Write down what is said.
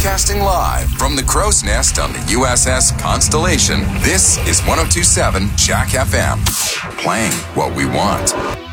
Broadcasting live from the crow's nest on the USS Constellation, this is 102.7 Jack FM. Playing what we want.